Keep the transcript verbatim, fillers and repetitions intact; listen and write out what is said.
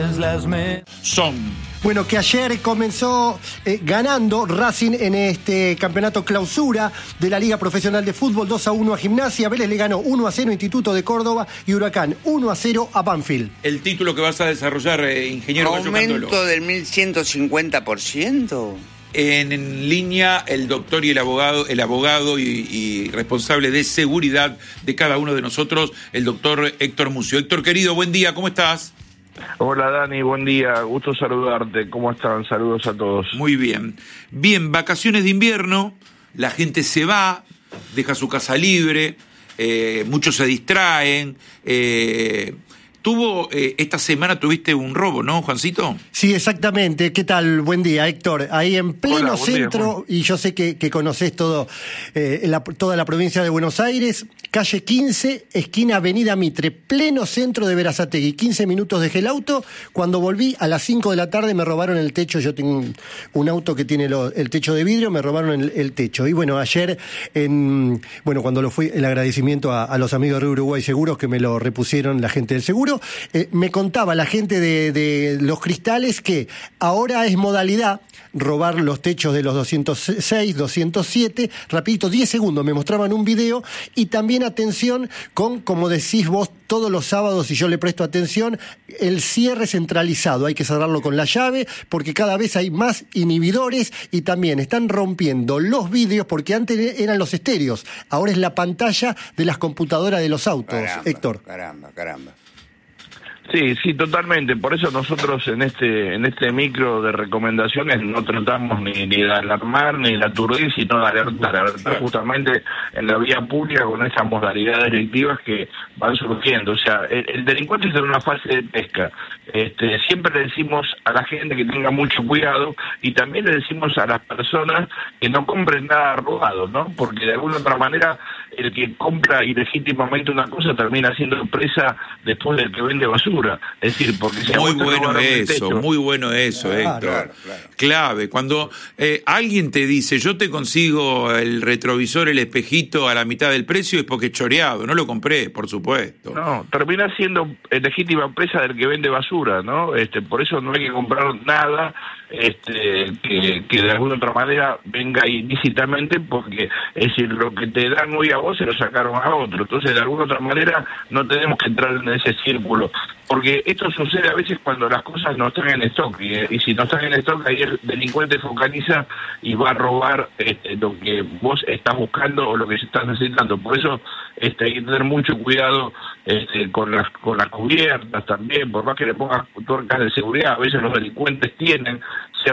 Son. Bueno, que ayer comenzó eh, ganando Racing en este campeonato clausura de la Liga Profesional de Fútbol, dos a uno a Gimnasia. Vélez le ganó uno a cero a Instituto de Córdoba y Huracán uno a cero a Banfield. El título que vas a desarrollar, eh, ingeniero ¿Aumento del mil ciento cincuenta por ciento? En, en línea, el doctor y el abogado, el abogado y, y responsable de seguridad de cada uno de nosotros, el doctor Héctor Mucio. Héctor, querido, buen día, ¿cómo estás? Hola Dani, buen día, gusto saludarte, ¿cómo están? Saludos a todos. Muy bien. Bien, vacaciones de invierno, la gente se va, deja su casa libre, eh, muchos se distraen. Eh, tuvo, eh, esta semana tuviste un robo, ¿no, Juancito? Sí, exactamente. ¿Qué tal? Buen día, Héctor. Ahí en pleno Hola, centro, día, y yo sé que, que conocés todo, eh, la, toda la provincia de Buenos Aires, calle quince, esquina Avenida Mitre, pleno centro de Berazategui. quince minutos dejé el auto. Cuando volví a las cinco de la tarde me robaron el techo. Yo tengo un, un auto que tiene lo, el techo de vidrio, me robaron el, el techo. Y bueno, ayer, en, bueno, cuando lo fui, el agradecimiento a, a los amigos de Uruguay Seguros que me lo repusieron, la gente del seguro, eh, me contaba la gente de, de los cristales que ahora es modalidad robar los techos de los doscientos seis, doscientos siete, rapidito, diez segundos, me mostraban un video. Y también atención con, como decís vos, todos los sábados, y yo le presto atención, el cierre centralizado, hay que cerrarlo con la llave, porque cada vez hay más inhibidores y también están rompiendo los vidrios, porque antes eran los estéreos, ahora es la pantalla de las computadoras de los autos, Caramba, Héctor. Caramba, caramba. Sí, sí, totalmente. Por eso nosotros en este en este micro de recomendaciones no tratamos ni, ni de alarmar ni de aturdir, sino de alertar, alertar justamente en la vía pública con esas modalidades delictivas que van surgiendo. O sea, el, el delincuente está en una fase de pesca. Este, siempre le decimos a la gente que tenga mucho cuidado y también le decimos a las personas que no compren nada robado, ¿no? Porque de alguna otra manera el que compra ilegítimamente una cosa termina siendo presa después del que vende basura. Es decir, porque si muy bueno eso, muy bueno eso, claro, Héctor. Claro, claro. Clave. Cuando eh, alguien te dice, yo te consigo el retrovisor, el espejito a la mitad del precio, es porque es choreado, no lo compré, por supuesto. No, termina siendo legítima presa del que vende basura, ¿no? Este, por eso no hay que comprar nada este, que, que de alguna otra manera venga ilícitamente, porque es decir, lo que te dan hoy a vos se lo sacaron a otro. Entonces, de alguna otra manera, no tenemos que entrar en ese círculo. Porque esto sucede a veces cuando las cosas no están en stock, y, y si no están en stock, ahí el delincuente focaliza y va a robar este, lo que vos estás buscando o lo que estás necesitando. Por eso este, hay que tener mucho cuidado este, con las con las cubiertas también, por más que le pongas tuercas de seguridad, a veces los delincuentes tienen